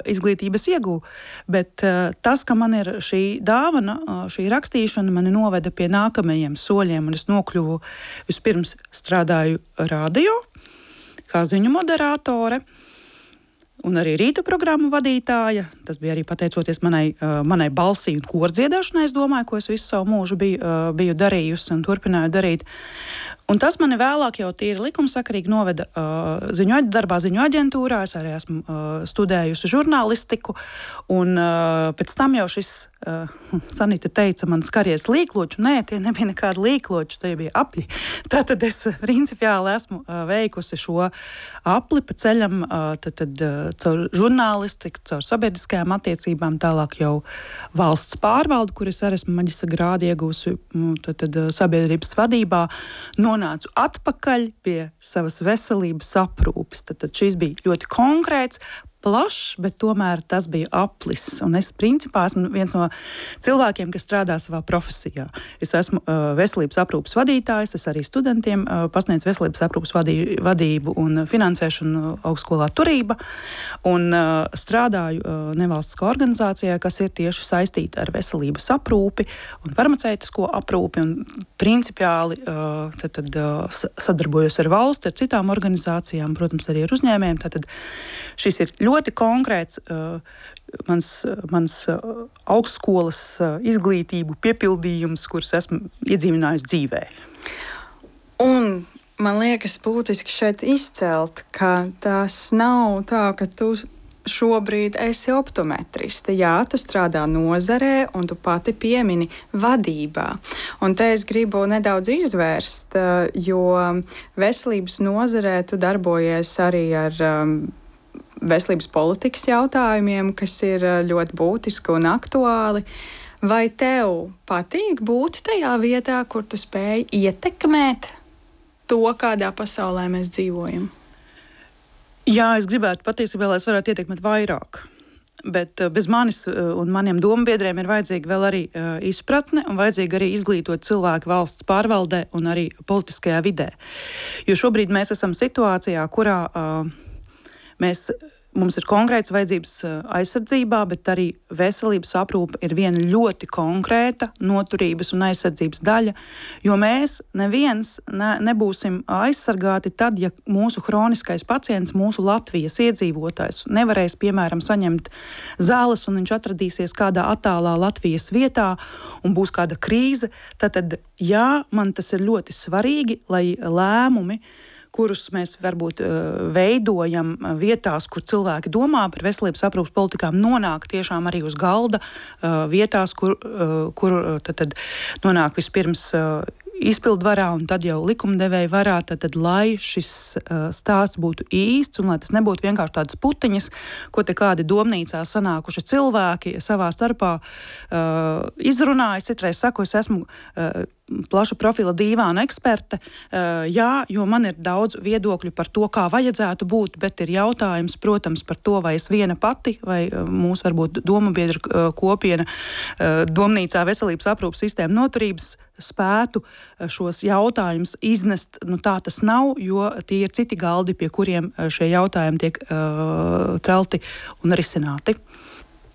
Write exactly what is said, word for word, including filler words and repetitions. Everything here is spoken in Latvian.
izglītības iegūju. Bet uh, tas, ka man ir šī dāvana, uh, šī rakstīšana, mani noveda pie nākamajiem soļiem, un es nokļuvu, vispirms strādāju radio, kā ziņu moderātore, un arī rīta programmu vadītāja. Tas bija arī pateicoties manai, uh, manai balsī un kordziedāšanai, es domāju, ko es visu savu mūžu biju, uh, biju darījusi un turpināju darīt. Un tas mani vēlāk jau tīri likumsakarīgi noveda uh, ziņu, darbā ziņu aģentūrā. Es arī esmu uh, studējusi žurnālistiku, un uh, pēc tam jau šis, uh, Sanita teica, man skaries līkloču. Nē, tie nebija nekādi līkloči, tie bija apļi. Tātad es principiāli esmu uh, veikusi šo apli pa ceļam, uh, tad, tad, uh, caur žurnālistiku, caur sabiedriskajām attiecībām, tālāk jau valsts pārvaldu, kur es arī esmu maģistra grādu iegūsi tad, tad, sabiedrības vadībā, nonācu atpakaļ pie savas veselības aprūpes. Tad, tad šis bija ļoti konkrēts, plašs, bet tomēr tas bija aplis. Un es principā esmu viens no cilvēkiem, kas strādā savā profesijā. Es esmu uh, veselības aprūpes vadītājs, es arī studentiem uh, pasniedzu veselības aprūpes vadī, vadību un finansēšanu augstskolā Turība, un uh, strādāju uh, nevalstiskā organizācijā, kas ir tieši saistīta ar veselības aprūpi un farmaceitisko aprūpi, un principiāli uh, tad, tad, uh, sadarbojos ar valsti, ar citām organizācijām, protams, arī ar uzņēmējiem. Tātad šis ir ļoti konkrēts uh, mans, mans uh, augstskolas uh, izglītību piepildījums, kurus esmu iedzīvinājis dzīvē. Un man liekas būtiski šeit izcelt, ka tas nav tā, ka tu šobrīd esi optometriste. Jā, tu strādā nozarē, un tu pati piemini vadībā. Un te es gribu nedaudz izvērst, jo veselības nozarē tu darbojies arī ar um, veselības politikas jautājumiem, kas ir ļoti būtiski un aktuāli. Vai tev patīk būt tajā vietā, kur tu spēj ietekmēt to, kādā pasaulē mēs dzīvojam? Jā, es gribētu patiesībā, lai es varētu ietekmēt vairāk. Bet bez manis un maniem dombiedriem ir vajadzīga vēl arī uh, izpratne un vajadzīga arī izglītot cilvēku valsts pārvaldē un arī politiskajā vidē. Jo šobrīd mēs esam situācijā, kurā uh, mēs, mums ir konkrētas vajadzības aizsardzībā, bet arī veselības aprūpe ir viena ļoti konkrēta noturības un aizsardzības daļa, jo mēs neviens ne, nebūsim aizsargāti tad, ja mūsu hroniskais pacients, mūsu Latvijas iedzīvotājs nevarēs, piemēram, saņemt zāles un viņš atradīsies kādā attālā Latvijas vietā un būs kāda krīze. Tātad, jā, man tas ir ļoti svarīgi, lai lēmumi, kurus mēs varbūt uh, veidojam vietās, kur cilvēki domā par veselības aprūpes politikām, nonāk tiešām arī uz galda uh, vietās, kur, uh, kur tad, tad nonāk vispirms uh, izpildvarā un tad jau likumdevēja varā, tad, tad lai šis uh, stāsts būtu īsts un lai tas nebūtu vienkārši tādas putiņas, ko te kādi domnīcā sanākuši cilvēki savā starpā uh, izrunāja. Citreiz saku, es esmu uh, plaša profila dīvāna eksperte, uh, jā, jo man ir daudz viedokļu par to, kā vajadzētu būt, bet ir jautājums, protams, par to, vai es viena pati, vai uh, mūsu varbūt domu biedra uh, kopiena uh, domnīcā veselības aprūpes sistēma noturības spētu šos jautājumus iznest. Nu, tā tas nav, jo tie ir citi galdi, pie kuriem šie jautājumi tiek uh, celti un risināti.